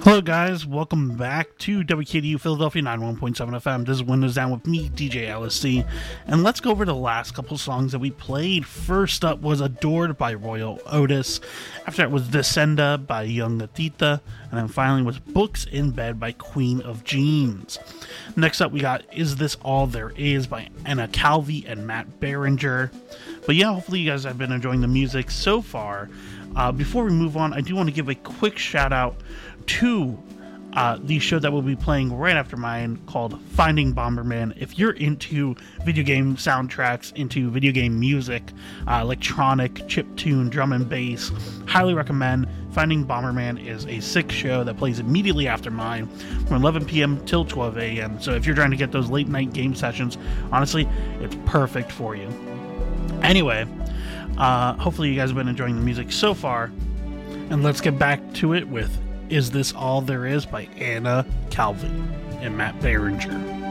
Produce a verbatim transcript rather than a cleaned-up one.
Hello guys, welcome back to W K D U Philadelphia ninety-one point seven F M. This is Windows Down with me, D J L S C, and let's go over the last couple songs that we played. First up was Adored by Royal Otis. After that was Descenda by Young Gatita, and then finally was Books in Bed by Queen of Jeans. Next up we got Is This All There Is by Anna Calvi and Matt Berenger. But yeah, hopefully you guys have been enjoying the music so far. Uh, before we move on, I do want to give a quick shout out to uh, the show that we'll be playing right after mine called Finding Bomberman. If you're into video game soundtracks, into video game music, uh, electronic, chiptune, drum and bass, highly recommend. Finding Bomberman is a sick show that plays immediately after mine from eleven p.m. till twelve a.m. So if you're trying to get those late night game sessions, honestly, it's perfect for you. Anyway, uh, hopefully you guys have been enjoying the music so far, and let's get back to it with Is This All There Is by Anna Calvi and Matt Berenger.